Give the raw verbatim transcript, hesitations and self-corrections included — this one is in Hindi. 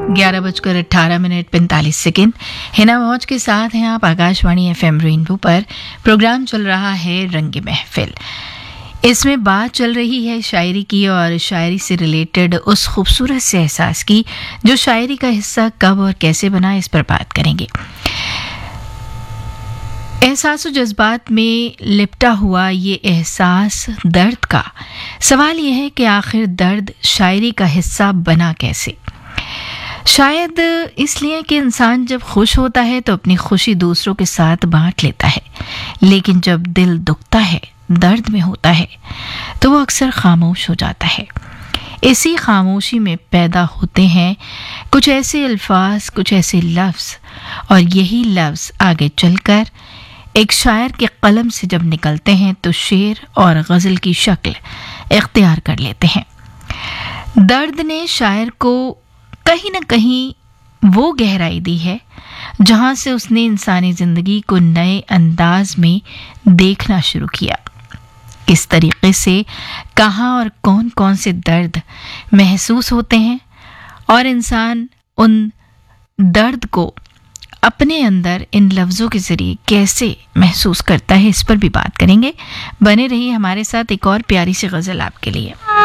ग्यारह बजकर अट्ठारह मिनट पैंतालीस सेकेंड हिना मौज के साथ हैं आप आकाशवाणी एफएम रेनबो पर। प्रोग्राम चल रहा है रंग महफिल। इसमें बात चल रही है शायरी की और शायरी से रिलेटेड उस खूबसूरत से एहसास की जो शायरी का हिस्सा कब और कैसे बना, इस पर बात करेंगे। एहसास और जज्बात में लिपटा हुआ ये एहसास दर्द का, सवाल ये है कि आखिर दर्द शायरी का हिस्सा बना कैसे। शायद इसलिए कि इंसान जब खुश होता है तो अपनी खुशी दूसरों के साथ बांट लेता है, लेकिन जब दिल दुखता है, दर्द में होता है, तो वो अक्सर खामोश हो जाता है। इसी खामोशी में पैदा होते हैं कुछ ऐसे अल्फाज, कुछ ऐसे लफ्ज़, और यही लफ्ज़ आगे चलकर एक शायर के कलम से जब निकलते हैं तो शेर और गज़ल की शक्ल इख्तियार कर लेते हैं। दर्द ने शायर को कहीं ना कहीं वो गहराई दी है जहां से उसने इंसानी ज़िंदगी को नए अंदाज में देखना शुरू किया। किस तरीके से, कहाँ और कौन कौन से दर्द महसूस होते हैं और इंसान उन दर्द को अपने अंदर इन लफ्ज़ों के ज़रिए कैसे महसूस करता है, इस पर भी बात करेंगे। बने रहिए हमारे साथ। एक और प्यारी सी गज़ल आपके लिए।